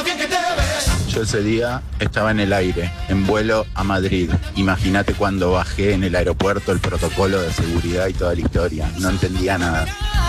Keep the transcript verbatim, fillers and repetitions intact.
Yo ese día estaba en el aire, en vuelo a Madrid. Imagínate cuando bajé en el aeropuerto el protocolo de seguridad y toda la historia. No entendía nada.